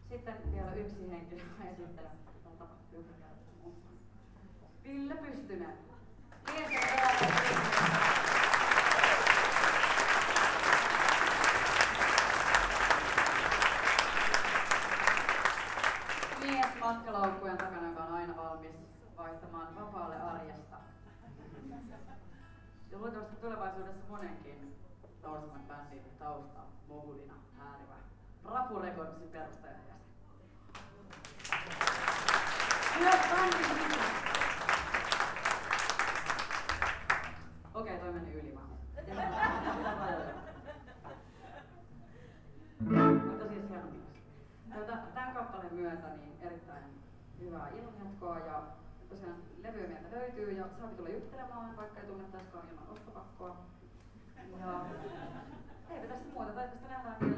Sitten vielä yksi henkilö esittelee. Ville Pystynen. Mies matkalaukkujen takana, joka on aina valmis vaihtamaan vapaalle arjesta. Ja luultavasti tulevaisuudessa monenkin nousevan bändin tausta mogulina äärivä Rapu Recordsin perustajajäsen. Myös bändin sisä. Okei, toi meni yli vaan. Mutta siis hieno mies. Tämän kappaleen myötä niin erittäin hyvää illanjatkoa ja tosiaan levyä meiltä löytyy ja saapi tulla juttelemaan, vaikka ei tunne tästä ilman ostopakkoa. Ja eipä tässä muuta, toivottavasti nähdään